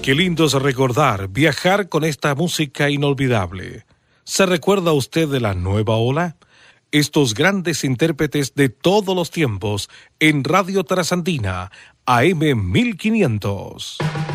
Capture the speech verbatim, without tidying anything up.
Qué lindo es recordar, viajar con esta música inolvidable. ¿Se recuerda usted de la nueva ola? Estos grandes intérpretes de todos los tiempos en Radio Trasandina, A M mil quinientos.